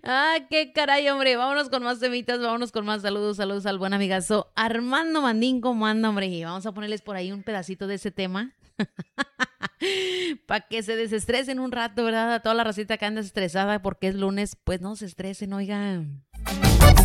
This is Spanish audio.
Ah, qué caray, hombre. Vámonos con más temitas, vámonos con más saludos. Saludos al buen amigazo Armando Mandín. ¿Cómo anda, hombre? Y vamos a ponerles por ahí un pedacito de ese tema. Para que se desestresen un rato, ¿verdad? A toda la racita que anda estresada porque es lunes, pues no se estresen, oigan.